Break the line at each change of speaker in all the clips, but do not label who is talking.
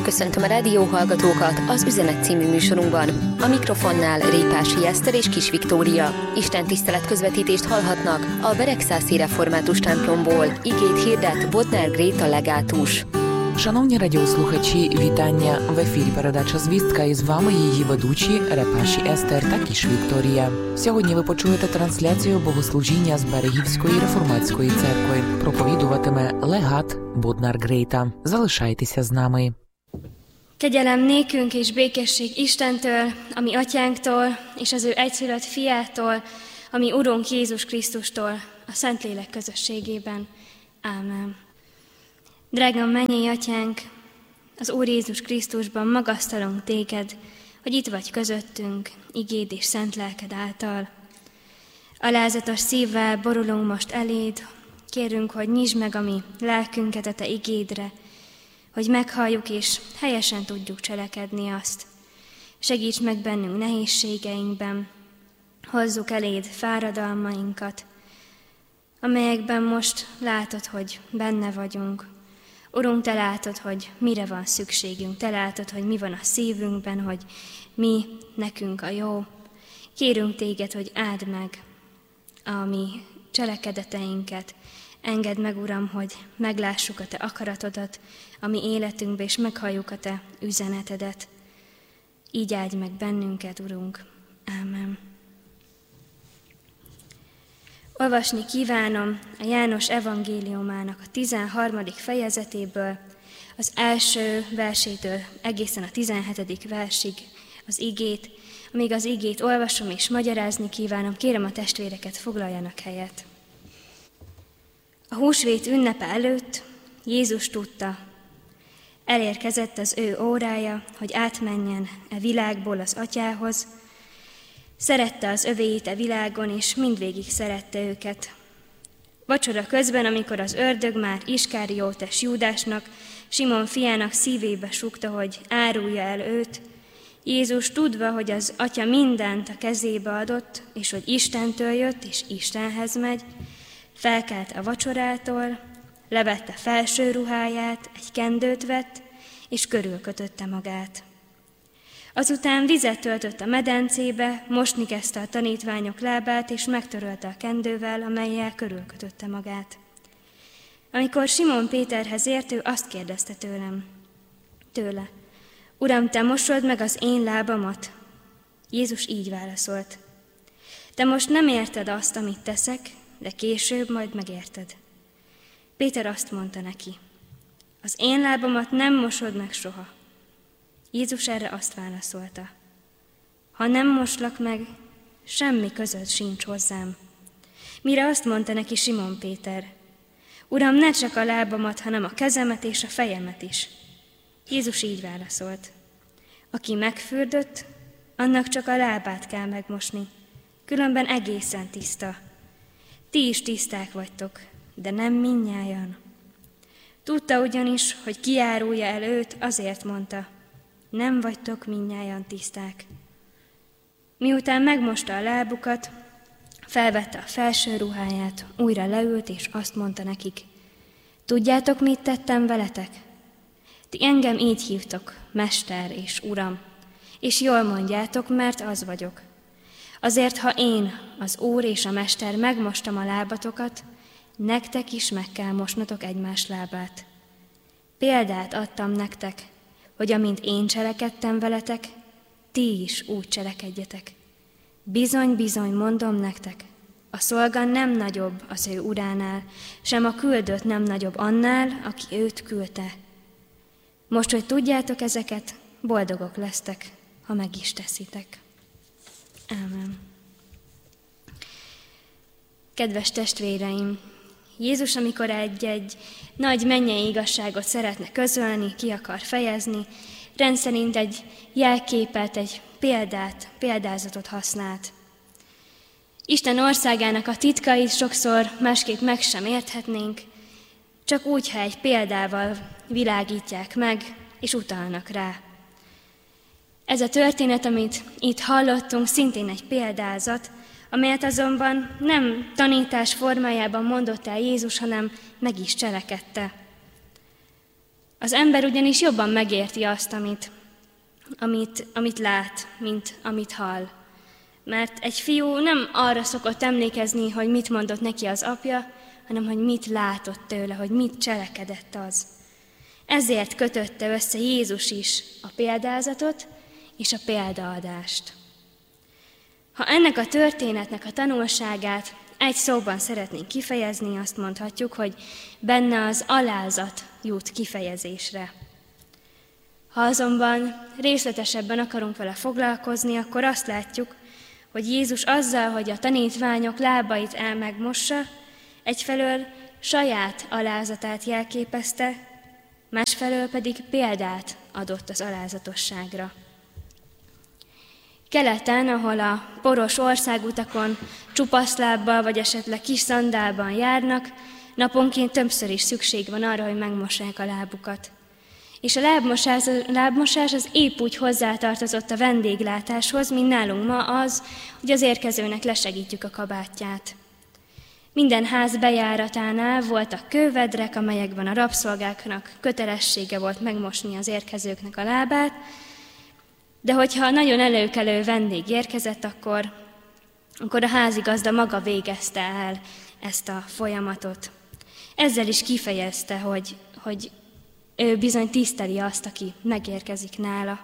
köszöntöm a rádióhallgatókat az Üzenet című műsorunkban. A mikrofonnál Répási Eszter és Kis Viktória. Isten tisztelet közvetítést hallhatnak a Beregszászi Református templomból. Igét hirdet Bodnár Gréta legátus.
Шановні радіослухачі, вітання! В ефірі передача «Звістка» і з вами її ведучі Репаші Естер та Кіш Вікторія. Сьогодні ви почуєте трансляцію богослужіння з Берегівської реформатської церкви. Проповідуватиме легат Боднár Gréta. Залишайтеся з nami.
Kegyelem nékünk és békesség Istentől, a mi atyánktól, és az ő egyszülött fiától, a mi Urunk Jézus Krisztustól, a Szentlélek közösségében. Ámen. Drága mennyei atyánk, az Úr Jézus Krisztusban magasztalunk téged, hogy itt vagy közöttünk, igéd és szent lelked által. Alázatos szívvel borulunk most eléd, kérünk, hogy nyisd meg a mi lelkünket a te igédre, hogy meghalljuk és helyesen tudjuk cselekedni azt. Segíts meg bennünk nehézségeinkben, hozzuk eléd fáradalmainkat, amelyekben most látod, hogy benne vagyunk. Urunk, te látod, hogy mire van szükségünk, te látod, hogy mi van a szívünkben, hogy mi nekünk a jó. Kérünk téged, hogy áld meg a mi cselekedeteinket. Engedd meg, Uram, hogy meglássuk a te akaratodat a mi életünkbe, és meghalljuk a te üzenetedet. Így áldj meg bennünket, Urunk. Ámen. Olvasni kívánom a János evangéliumának a 13. fejezetéből, az első versétől egészen a 17. versig az igét. Amíg az igét olvasom és magyarázni kívánom, kérem a testvéreket, foglaljanak helyet. A húsvét ünnepe előtt Jézus tudta, elérkezett az ő órája, hogy átmenjen e világból az atyához. Szerette az övéit e világon, és mindvégig szerette őket. Vacsora közben, amikor az ördög már Iskáriótes Júdásnak, Simon fiának szívébe súgta, hogy árulja el őt, Jézus tudva, hogy az atya mindent a kezébe adott, és hogy Istentől jött, és Istenhez megy, felkelt a vacsorától, levette felső ruháját, egy kendőt vett, és körülkötötte magát. Azután vizet töltött a medencébe, mosni kezdte a tanítványok lábát, és megtörölte a kendővel, amellyel körülkötötte magát. Amikor Simon Péterhez ért, ő azt kérdezte tőle, Uram, te mosod meg az én lábamat? Jézus így válaszolt, te most nem érted azt, amit teszek, de később majd megérted. Péter azt mondta neki, az én lábamat nem mosod meg soha. Jézus erre azt válaszolta, ha nem moslak meg, semmi közöd sincs hozzám. Mire azt mondta neki Simon Péter, Uram, ne csak a lábamat, hanem a kezemet és a fejemet is. Jézus így válaszolt, aki megfürdött, annak csak a lábát kell megmosni, különben egészen tiszta. Ti is tiszták vagytok, de nem mindnyájan. Tudta ugyanis, hogy kiárulja el őt, azért mondta, nem vagytok mindnyájan tiszták. Miután megmosta a lábukat, felvette a felső ruháját, újra leült, és azt mondta nekik, tudjátok, mit tettem veletek? Ti engem így hívtok, Mester és Uram, és jól mondjátok, mert az vagyok. Azért, ha én, az Úr és a Mester megmostam a lábatokat, nektek is meg kell mosnotok egymás lábát. Példát adtam nektek, hogy amint én cselekedtem veletek, ti is úgy cselekedjetek. Bizony, bizony, mondom nektek, a szolga nem nagyobb az ő uránál, sem a küldött nem nagyobb annál, aki őt küldte. Most, hogy tudjátok ezeket, boldogok lesztek, ha meg is teszitek. Ámen. Kedves testvéreim, Jézus, amikor egy nagy mennyei igazságot szeretne közölni, ki akar fejezni, rendszerint egy jelképet, egy példázatot használt. Isten országának a titkait sokszor másképp meg sem érthetnénk, csak úgy, ha egy példával világítják meg, és utalnak rá. Ez a történet, amit itt hallottunk, szintén egy példázat, amelyet azonban nem tanítás formájában mondott el Jézus, hanem meg is cselekedte. Az ember ugyanis jobban megérti azt, amit lát, mint amit hall. Mert egy fiú nem arra szokott emlékezni, hogy mit mondott neki az apja, hanem hogy mit látott tőle, hogy mit cselekedett az. Ezért kötötte össze Jézus is a példázatot és a példaadást. Ha ennek a történetnek a tanulságát egy szóban szeretnénk kifejezni, azt mondhatjuk, hogy benne az alázat jut kifejezésre. Ha azonban részletesebben akarunk vele foglalkozni, akkor azt látjuk, hogy Jézus azzal, hogy a tanítványok lábait megmossa, egyfelől saját alázatát jelképezte, másfelől pedig példát adott az alázatosságra. Keleten, ahol a poros országutakon csupaszlábbal vagy esetleg kis szandálban járnak, naponként többször is szükség van arra, hogy megmossák a lábukat. És a lábmosás az épp úgy hozzátartozott a vendéglátáshoz, mint nálunk ma az, hogy az érkezőnek lesegítjük a kabátját. Minden ház bejáratánál voltak kővedrek, amelyekben a rabszolgáknak kötelessége volt megmosni az érkezőknek a lábát, de hogyha nagyon előkelő vendég érkezett, akkor a házigazda maga végezte el ezt a folyamatot. Ezzel is kifejezte, hogy ő bizony tiszteli azt, aki megérkezik nála.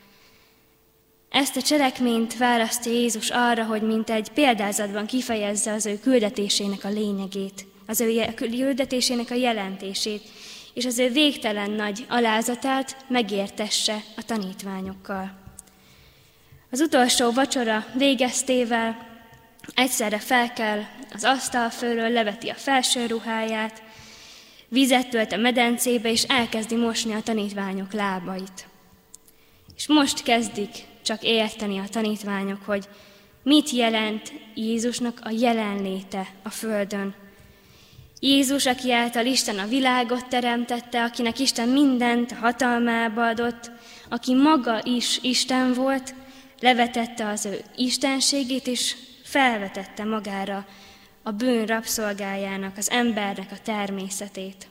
Ezt a cselekményt választja Jézus arra, hogy mint egy példázatban kifejezze az ő küldetésének a lényegét, az ő küldetésének a jelentését, és az ő végtelen nagy alázatát megértesse a tanítványokkal. Az utolsó vacsora végeztével egyszerre felkel az asztal fölről, leveti a felső ruháját, vizet tölt a medencébe, és elkezdi mosni a tanítványok lábait. És most kezdik csak érteni a tanítványok, hogy mit jelent Jézusnak a jelenléte a földön. Jézus, aki által Isten a világot teremtette, akinek Isten mindent a hatalmába adott, aki maga is Isten volt, levetette az ő istenségét, és felvetette magára a bűn rabszolgájának, az embernek a természetét.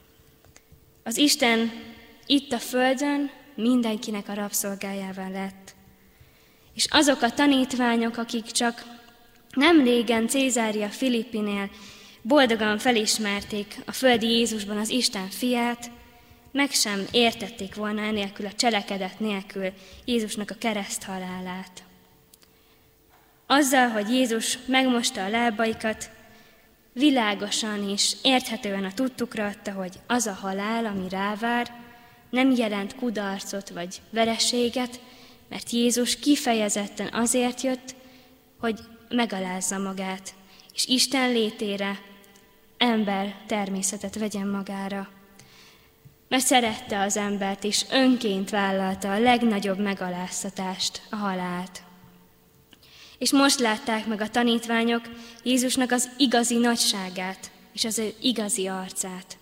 Az Isten itt a földön mindenkinek a rabszolgájává lett. És azok a tanítványok, akik csak nem régen Cézária Filippinél boldogan felismerték a földi Jézusban az Isten fiát, meg sem értették volna enélkül a cselekedet nélkül Jézusnak a kereszthalálát. Azzal, hogy Jézus megmosta a lábaikat, világosan és érthetően a tudtukra adta, hogy az a halál, ami rávár, nem jelent kudarcot vagy vereséget, mert Jézus kifejezetten azért jött, hogy megalázza magát, és Isten létére ember természetet vegyen magára. Mert szerette az embert, és önként vállalta a legnagyobb megaláztatást, a halált. És most látták meg a tanítványok Jézusnak az igazi nagyságát, és az ő igazi arcát.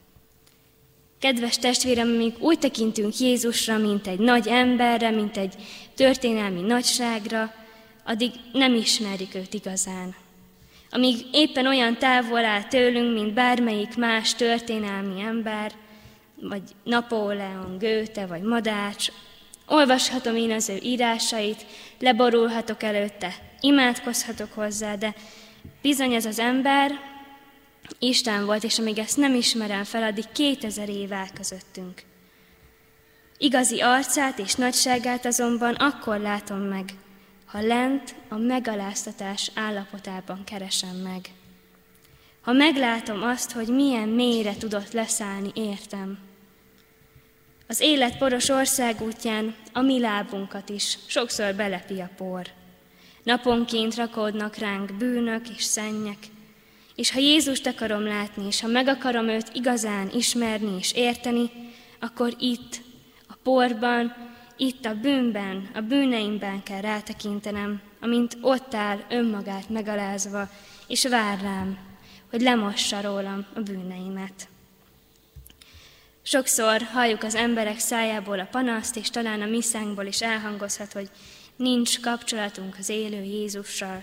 Kedves testvérem, amíg úgy tekintünk Jézusra, mint egy nagy emberre, mint egy történelmi nagyságra, addig nem ismerjük őt igazán. Amíg éppen olyan távol áll tőlünk, mint bármelyik más történelmi ember, vagy Napóleon, Goethe, vagy Madács, olvashatom én az ő írásait, leborulhatok előtte, imádkozhatok hozzá, de bizony ez az ember Isten volt, és amíg ezt nem ismerem fel, addig 2000 év áll közöttünk. Igazi arcát és nagyságát azonban akkor látom meg, ha lent a megaláztatás állapotában keresem meg. Ha meglátom azt, hogy milyen mélyre tudott leszállni értem. Az élet poros országútján a mi lábunkat is sokszor belepi a por. Naponként rakódnak ránk bűnök és szennyek, és ha Jézust akarom látni, és ha meg akarom őt igazán ismerni és érteni, akkor itt, a porban, itt a bűnben, a bűneimben kell rátekintenem, amint ott áll önmagát megalázva, és vár rám, hogy lemossa rólam a bűneimet. Sokszor halljuk az emberek szájából a panaszt, és talán a misszánkból is elhangozhat, hogy nincs kapcsolatunk az élő Jézussal.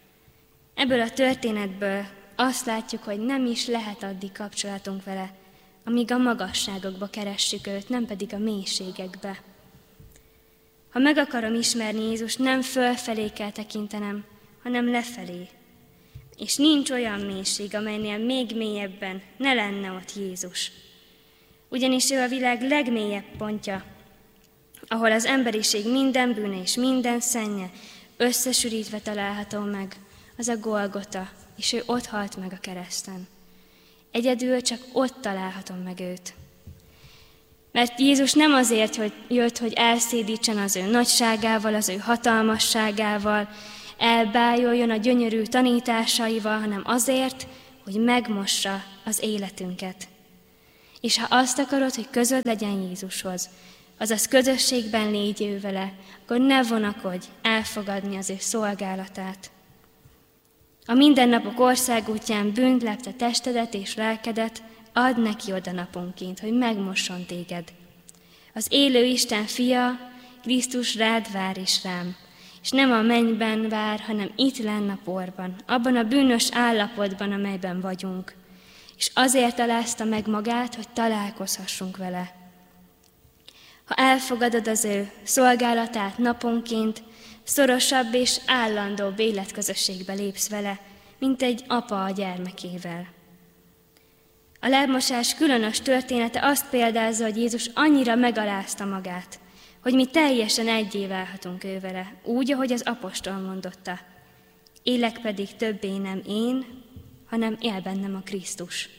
Ebből a történetből azt látjuk, hogy nem is lehet addig kapcsolatunk vele, amíg a magasságokba keressük őt, nem pedig a mélységekbe. Ha meg akarom ismerni Jézust, nem fölfelé kell tekintenem, hanem lefelé. És nincs olyan mélység, amelynél még mélyebben ne lenne ott Jézus. Ugyanis ő a világ legmélyebb pontja, ahol az emberiség minden bűne és minden szennye összesűrítve található meg, az a Golgota, és ő ott halt meg a kereszten. Egyedül csak ott találhatom meg őt. Mert Jézus nem azért, hogy jött, hogy elszédítsen az ő nagyságával, az ő hatalmasságával, elbájoljon a gyönyörű tanításaival, hanem azért, hogy megmossa az életünket. És ha azt akarod, hogy közöd legyen Jézushoz, azaz közösségben légy ő vele, akkor ne vonakodj elfogadni az ő szolgálatát. A mindennapok országútján bűnt lepte testedet és lelkedet, add neki oda naponként, hogy megmosson téged. Az élő Isten fia, Krisztus rád vár és rám, és nem a mennyben vár, hanem itt lenn a porban, abban a bűnös állapotban, amelyben vagyunk. És azért alázta meg magát, hogy találkozhassunk vele. Ha elfogadod az ő szolgálatát naponként, szorosabb és állandóbb életközösségbe lépsz vele, mint egy apa a gyermekével. A lábmosás különös története azt példázza, hogy Jézus annyira megalázta magát, hogy mi teljesen egyé válhatunk ő vele, úgy, ahogy az apostol mondotta. Élek pedig többé nem én, hanem él bennem a Krisztus.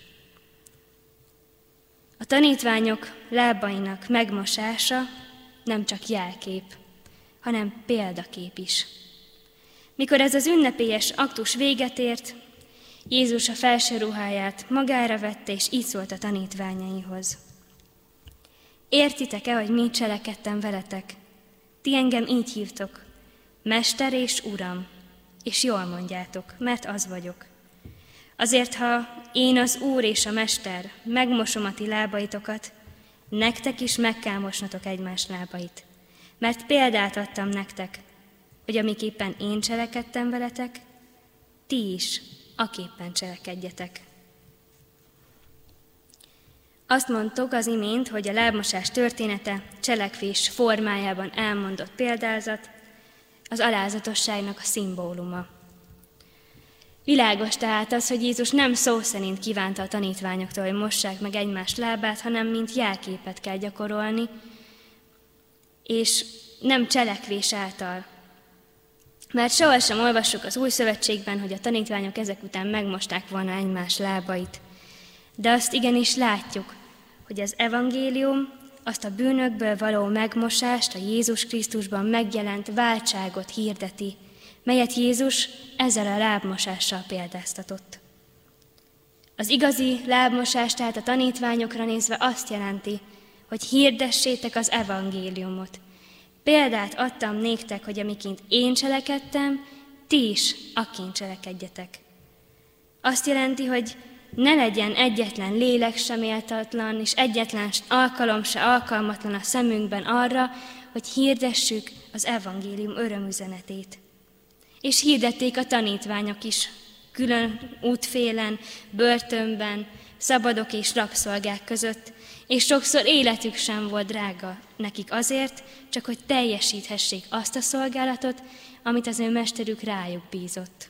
A tanítványok lábainak megmosása nem csak jelkép, hanem példakép is. Mikor ez az ünnepélyes aktus véget ért, Jézus a felső ruháját magára vette, és így szólt a tanítványaihoz. Értitek-e, hogy mit cselekedtem veletek? Ti engem így hívtok, Mester és Uram, és jól mondjátok, mert az vagyok. Azért, ha én az Úr és a Mester megmosom a ti lábaitokat, nektek is meg kell mosnotok egymás lábait. Mert példát adtam nektek, hogy amiképpen én cselekedtem veletek, ti is aképpen cselekedjetek. Azt mondtuk az imént, hogy a lábmosás története cselekvés formájában elmondott példázat, az alázatosságnak a szimbóluma. Világos tehát az, hogy Jézus nem szó szerint kívánta a tanítványoktól, hogy mossák meg egymás lábát, hanem mint jelképet kell gyakorolni, és nem cselekvés által. Mert sohasem olvassuk az Új Szövetségben, hogy a tanítványok ezek után megmosták volna egymás lábait. De azt igenis látjuk, hogy az evangélium azt a bűnökből való megmosást, a Jézus Krisztusban megjelent váltságot hirdeti, melyet Jézus ezzel a lábmosással példáztatott. Az igazi lábmosás tehát a tanítványokra nézve azt jelenti, hogy hirdessétek az evangéliumot. Példát adtam néktek, hogy amiként én cselekedtem, ti is akként cselekedjetek. Azt jelenti, hogy ne legyen egyetlen lélek sem méltatlan, és egyetlen alkalom se alkalmatlan a szemünkben arra, hogy hirdessük az evangélium örömüzenetét. És hirdették a tanítványok is, külön útfélen, börtönben, szabadok és rabszolgák között, és sokszor életük sem volt drága nekik azért, csak hogy teljesíthessék azt a szolgálatot, amit az ő mesterük rájuk bízott.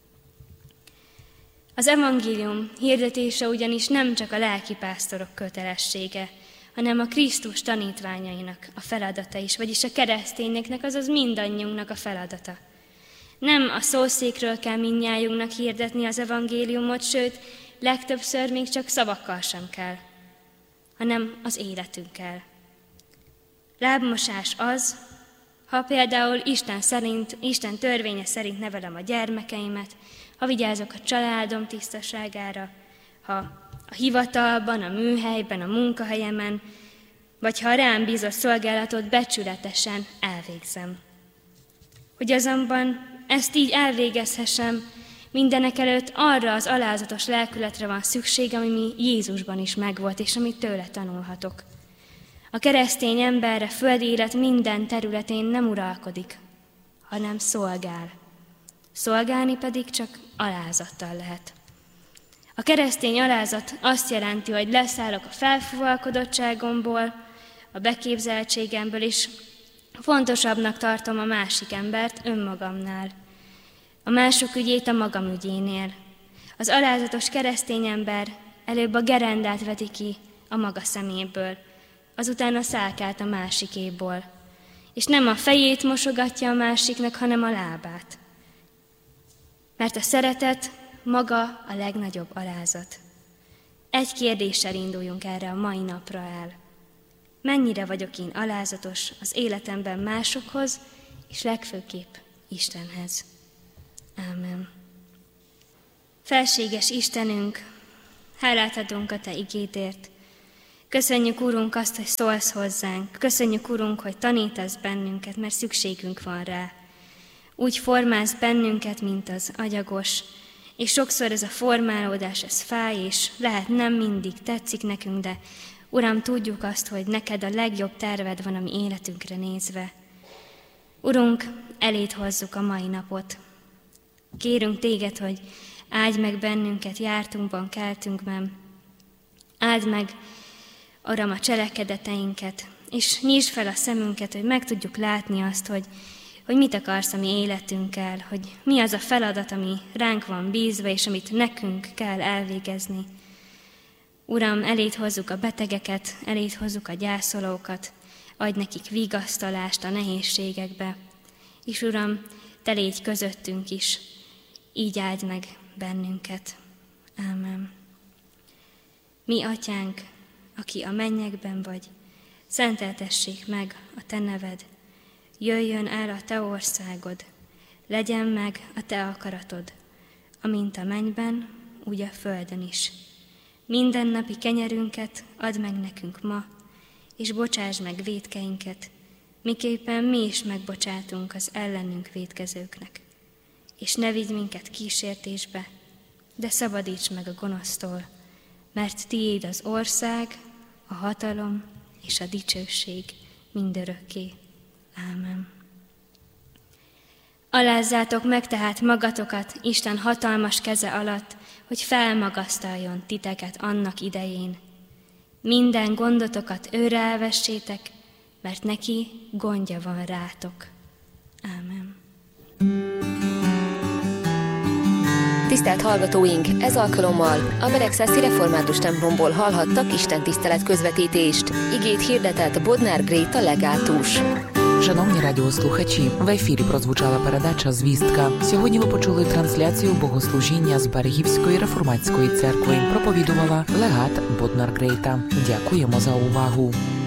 Az evangélium hirdetése ugyanis nem csak a lelkipásztorok kötelessége, hanem a Krisztus tanítványainak a feladata is, vagyis a keresztényeknek, azaz mindannyiunknak a feladata. Nem a szószékről kell mindnyájunknak hirdetni az evangéliumot, sőt, legtöbbször még csak szavakkal sem kell, hanem az életünkkel. Lábmosás az, ha például Isten törvénye szerint nevelem a gyermekeimet, ha vigyázok a családom tisztaságára, ha a hivatalban, a műhelyben, a munkahelyemen, vagy ha a rám bízott szolgálatot becsületesen elvégzem. Hogy azonban ezt így elvégezhessem, mindenekelőtt arra az alázatos lelkületre van szükség, ami Jézusban is megvolt, és amit tőle tanulhatok. A keresztény emberre földi élet minden területén nem uralkodik, hanem szolgál. Szolgálni pedig csak alázattal lehet. A keresztény alázat azt jelenti, hogy leszállok a felfúvalkodottságomból, a beképzeltségemből, és fontosabbnak tartom a másik embert önmagamnál. A mások ügyét a magam ügyénél. Az alázatos keresztény ember előbb a gerendát veti ki a maga szeméből, azután a szálkát a másikéból. És nem a fejét mosogatja a másiknak, hanem a lábát. Mert a szeretet maga a legnagyobb alázat. Egy kérdéssel induljunk erre a mai napra el. Mennyire vagyok én alázatos az életemben másokhoz, és legfőképp Istenhez. Ámen. Felséges Istenünk, hálát adunk a Te igédért. Köszönjük, Urunk, azt, hogy szólsz hozzánk. Köszönjük, Urunk, hogy tanítasz bennünket, mert szükségünk van rá. Úgy formálsz bennünket, mint az agyagos, és sokszor ez a formálódás, ez fáj, és lehet nem mindig tetszik nekünk, de Uram, tudjuk azt, hogy neked a legjobb terved van a mi életünkre nézve. Urunk, eléd hozzuk a mai napot. Kérünk téged, hogy áld meg bennünket jártunkban, keltünkben. Áld meg, Uram, a cselekedeteinket, és nyisd fel a szemünket, hogy meg tudjuk látni azt, hogy mit akarsz a mi életünkkel, hogy mi az a feladat, ami ránk van bízva, és amit nekünk kell elvégezni. Uram, eléd hozzuk a betegeket, eléd hozzuk a gyászolókat, adj nekik vigasztalást a nehézségekbe. És Uram, Te légy közöttünk is, így áld meg bennünket. Ámen. Mi Atyánk, aki a mennyekben vagy, szenteltessék meg a Te neved, jöjjön el a Te országod, legyen meg a Te akaratod, amint a mennyben, úgy a földön is. Mindennapi kenyerünket add meg nekünk ma, és bocsásd meg vétkeinket, miképpen mi is megbocsátunk az ellenünk vétkezőknek. És ne vigy minket kísértésbe, de szabadíts meg a gonosztól, mert tiéd az ország, a hatalom és a dicsőség mindörökké. Ámen. Alázzátok meg tehát magatokat Isten hatalmas keze alatt, hogy felmagasztaljon titeket annak idején. Minden gondotokat őre elvessétek, mert neki gondja van rátok. Ámen.
Tisztelt hallgatóink, ez alkalommal a Beregszászi Református templomból hallhattak istentisztelet közvetítést. Igét hirdetett Bodnár Gréta legátus.
Шановні радіослухачі, в ефірі прозвучала передача «Звістка». Сьогодні ви почули трансляцію богослужіння з Берегівської реформатської церкви. Проповідувала легат Боднар Грейта. Дякуємо за увагу.